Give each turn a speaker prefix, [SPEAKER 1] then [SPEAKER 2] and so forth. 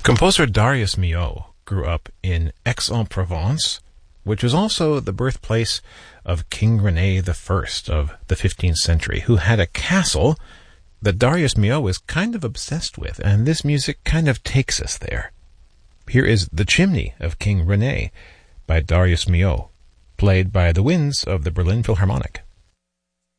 [SPEAKER 1] Composer Darius Milhaud grew up in Aix-en-Provence, which was also the birthplace of King Rene I of the 15th century, who had a castle that Darius Milhaud was kind of obsessed with, and this music kind of takes us there. Here is The Chimney of King Rene by Darius Milhaud, played by the winds of the Berlin Philharmonic.